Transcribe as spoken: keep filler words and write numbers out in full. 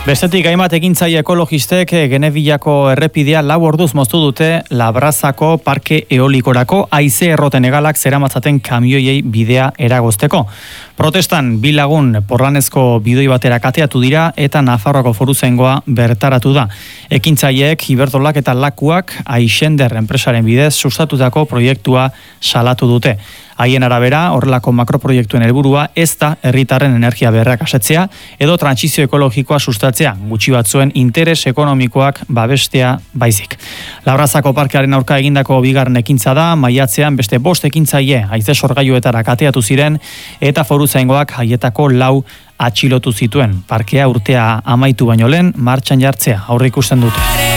Bestetik hainbat ekintzaile ekologistek Genebillako errepidea lau orduz moztu dute Labrazako parke eolikorako haize erroten egalak zeramatzaten kamioiei bidea eragozteko. Protestan bi lagun porlanezko bidoi batera kateatu dira eta Nafarroako foruzaingoa bertaratu da. Ekintzaileek Iberdrolak eta Lakuak Aixender enpresaren bidez sustatutako proiektua salatu dute. Haien arabera, horrelako makroproiektuen helburua ez da herritarren energia beharrak asetzea edo trantsizio ekologikoa sustatzea, gutxi batzuen interes ekonomikoak babestea baizik. Labrazako parkearen aurka egindako bigarren ekintza da, maiatzean beste bost ekintzaile haize sorgailuetara kateatu ziren eta foruzaingoak haietako lau atxilotu zituen. Parkea urtea amaitu baino lehen martxan jartzea aurreikusten dute.